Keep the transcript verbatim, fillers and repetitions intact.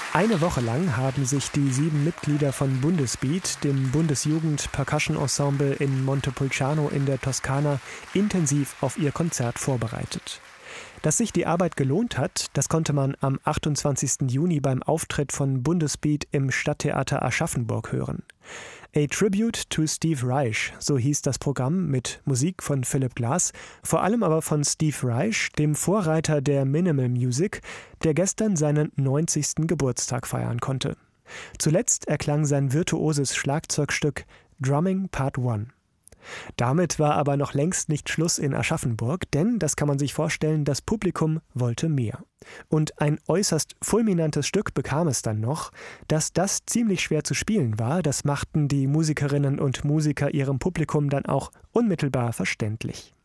Eine Woche lang haben sich die sieben Mitglieder von Bundesbeat, dem Bundesjugend-Percussion-Ensemble in Montepulciano in der Toskana, intensiv auf ihr Konzert vorbereitet. Dass sich die Arbeit gelohnt hat, das konnte man am achtundzwanzigsten Juni beim Auftritt von Bundesbeat im Stadttheater Aschaffenburg hören. A Tribute to Steve Reich, so hieß das Programm mit Musik von Philipp Glass, vor allem aber von Steve Reich, dem Vorreiter der Minimal Music, der gestern seinen neunzigsten Geburtstag feiern konnte. Zuletzt erklang sein virtuoses Schlagzeugstück Drumming Part eins. Damit war aber noch längst nicht Schluss in Aschaffenburg, denn, das kann man sich vorstellen, das Publikum wollte mehr. Und ein äußerst fulminantes Stück bekam es dann noch. Dass das ziemlich schwer zu spielen war, das machten die Musikerinnen und Musiker ihrem Publikum dann auch unmittelbar verständlich.